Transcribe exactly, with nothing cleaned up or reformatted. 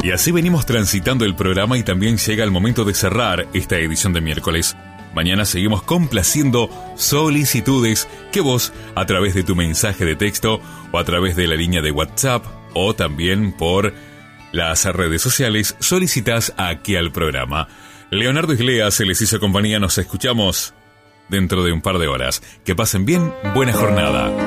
Y así venimos transitando el programa y también llega el momento de cerrar esta edición de miércoles. Mañana seguimos complaciendo solicitudes que vos, a través de tu mensaje de texto o a través de la línea de WhatsApp o también por las redes sociales, solicitas aquí al programa. Leonardo Iglea se les hizo compañía, nos escuchamos dentro de un par de horas. Que pasen bien, buena jornada.